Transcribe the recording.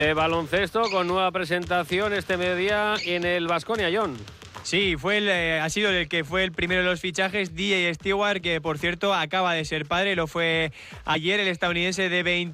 Baloncesto con nueva presentación este mediodía en el Baskonia, John. Sí, ha sido el que fue el primero de los fichajes, DJ Stewart, que por cierto acaba de ser padre, lo fue ayer, el estadounidense de